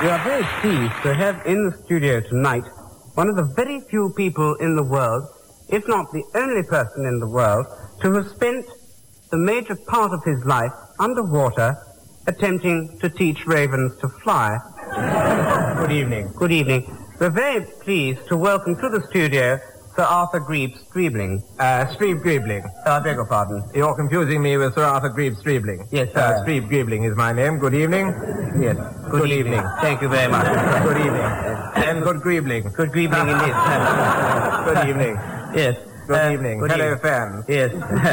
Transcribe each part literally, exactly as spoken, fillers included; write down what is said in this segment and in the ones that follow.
We are very pleased to have in the studio tonight one of the very few people in the world, if not the only person in the world, to have spent the major part of his life underwater attempting to teach ravens to fly. Good evening. Good evening. We're very pleased to welcome to the studio Sir Arthur Greaves-Streebling. Uh, Streeb-Greebling. I beg your pardon. You're confusing me with Sir Arthur Greaves-Streebling. Yes, sir. Uh, Streeb-Greebling is my name. Good evening. Yes. Good, Good evening. evening. Thank you very much. Good evening. And good Greebling. Good evening indeed. Good evening. Yes. Good Uh, evening. good Hello, evening. fans. Yes.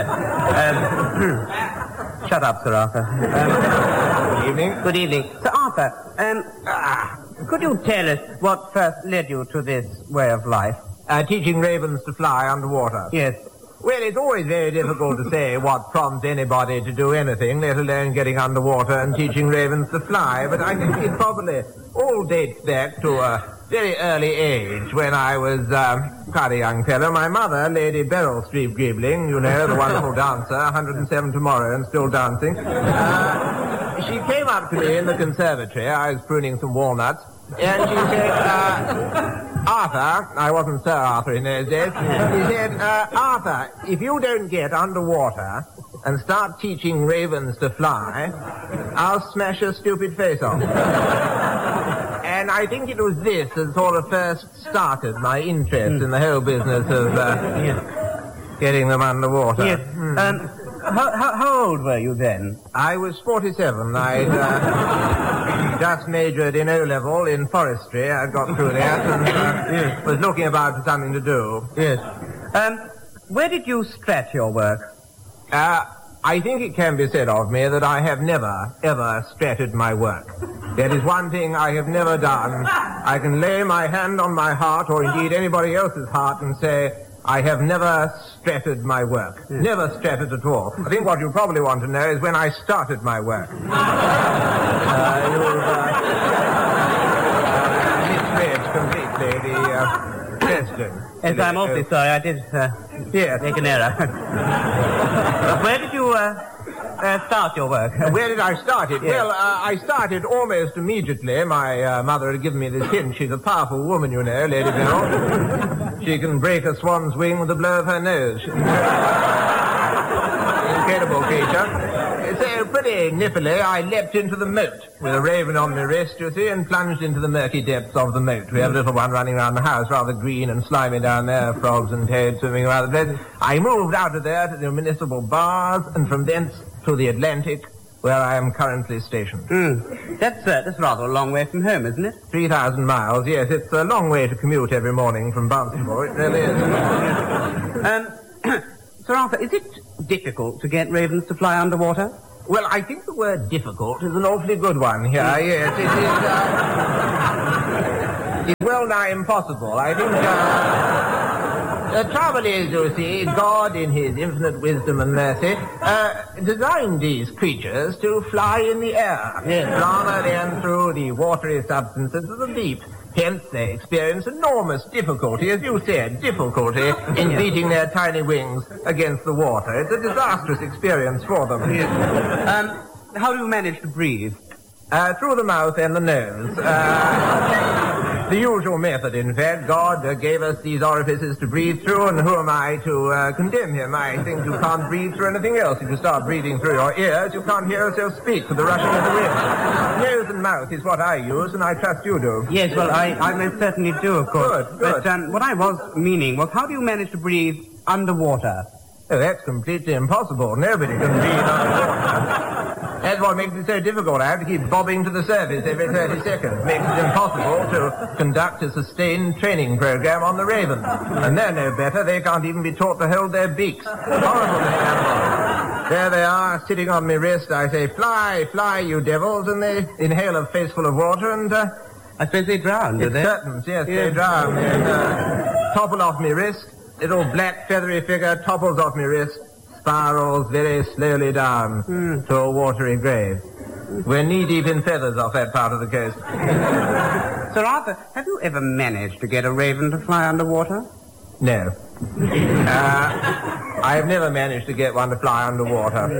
um, shut up, Sir Arthur. Um, Good evening. good evening. Sir Arthur, um, ah, could you tell us what first led you to this way of life? Uh, teaching ravens to fly underwater. Yes. Well, it's always very difficult to say what prompts anybody to do anything, let alone getting underwater and teaching ravens to fly. But I think it probably all dates back to a very early age when I was um, quite a young fellow. My mother, Lady Beryl Streeb-Greebling, you know, the wonderful dancer, one hundred seven tomorrow and still dancing, uh, she came up to me in the conservatory. I was pruning some walnuts, and she said, uh, Arthur, I wasn't Sir Arthur in those days, he said, uh, Arthur, if you don't get underwater and start teaching ravens to fly, I'll smash your stupid face off. And I think it was this that sort of first started my interest mm. in the whole business of uh, yes. getting them underwater. Yes. Mm. Um, how, how, how old were you then? I was forty-seven. I'd uh, just majored in O-level in forestry. I'd got through that and uh, yes. was looking about for something to do. Yes. Um, where did you stretch your work? Uh, I think it can be said of me that I have never, ever stretched my work. That is one thing I have never done. I can lay my hand on my heart, or indeed anybody else's heart, and say, I have never stretched my work. Yes. Never stretched at all. I think what you probably want to know is when I started my work. uh, you've uh, misread completely the uh, question. Yes, I'm awfully sorry. I did uh, yes. make an error. Where did you uh, uh, start your work? Where did I start it? Yes. Well, uh, I started almost immediately. My uh, mother had given me this hint. She's a powerful woman, you know, Lady Beryl. She can break a swan's wing with the blow of her nose. Incredible creature. So pretty nippily, I leapt into the moat with a raven on my wrist, you see, and plunged into the murky depths of the moat. We have a little one running around the house, rather green and slimy down there, frogs and toads swimming around the place. I moved out of there to the municipal bars, and from thence to the Atlantic, where I am currently stationed. Mm. That's, uh, that's rather a long way from home, isn't it? Three thousand miles, yes. It's a long way to commute every morning from Barnstable. It really is. um, Sir Arthur, is it difficult to get ravens to fly underwater? Well, I think the word difficult is an awfully good one here, yes. It is, uh, it's well nigh impossible. I think, uh, the trouble is, you see, God, in his infinite wisdom and mercy, uh, designed these creatures to fly in the air, yes. rather than through the watery substances of the deep. Hence, they experience enormous difficulty, as you said, difficulty in beating their tiny wings against the water. It's a disastrous experience for them. Yes. Um, how do you manage to breathe? Uh, through the mouth and the nose. Uh, the usual method, in fact. God uh, gave us these orifices to breathe through, and who am I to uh, condemn him? I think you can't breathe through anything else. If you start breathing through your ears, you can't hear yourself speak with the rushing of the wind. Nose and mouth is what I use, and I trust you do. Yes, well, I, I most certainly do, of course. Good, good. But um, what I was meaning was, how do you manage to breathe underwater? Oh, that's completely impossible. Nobody can breathe underwater. That's what makes it so difficult. I have to keep bobbing to the surface every thirty seconds. Makes it impossible to conduct a sustained training program on the ravens. And they're no better. They can't even be taught to hold their beaks. Horrible animals. There they are, sitting on my wrist. I say, fly, fly, you devils. And they inhale a faceful of water and... Uh, I suppose they drown, do it's they? Certain, yes, Yeah. they drown. And uh, topple off my wrist. Little black feathery figure topples off my wrist. Spirals very slowly down mm. to a watery grave. We're knee-deep in feathers off that part of the coast. Sir Arthur, have you ever managed to get a raven to fly underwater? No. uh, I have never managed to get one to fly underwater. Yeah.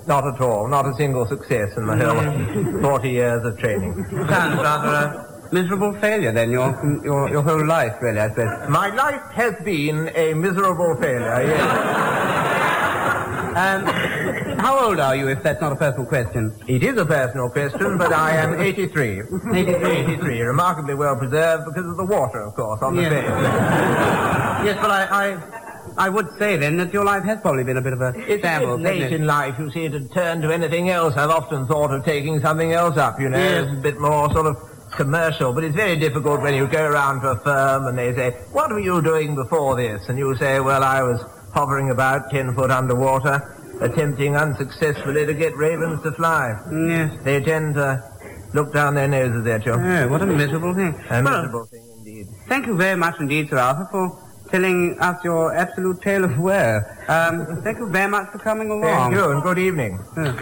Not at all. Not a single success in the whole forty years of training. Sounds rather a miserable failure, then, your, your, your whole life, really, I suppose. My life has been a miserable failure, yes. Um, how old are you, if that's not a personal question? It is a personal question, but I am eighty-three. eighty-three. eighty-three, remarkably well preserved because of the water, of course, on the Yes. face. Yes, but I, I, I would say, then, that your life has probably been a bit of a It's shambles, a bit late hasn't it? in life, you see, to turn to anything else. I've often thought of taking something else up, you know. Yes. It's a bit more sort of commercial, but it's very difficult when you go around to a firm and they say, what were you doing before this? And you say, well, I was hovering about ten foot underwater, attempting unsuccessfully to get ravens to fly. Yes. They tend to look down their noses at you. Oh, what a miserable thing. A Well, miserable thing indeed. thank you very much indeed, Sir Arthur, for telling us your absolute tale of woe. Um, thank you very much for coming along. Thank you, and good evening.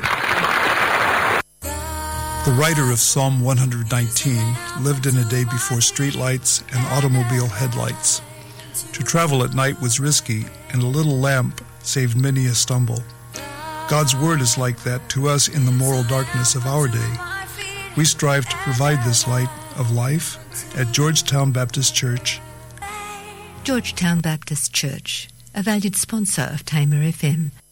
The writer of Psalm one nineteen lived in a day before streetlights and automobile headlights. To travel at night was risky, and a little lamp saved many a stumble. God's word is like that to us in the moral darkness of our day. We strive to provide this light of life at Georgetown Baptist Church. Georgetown Baptist Church, a valued sponsor of Tamer F M.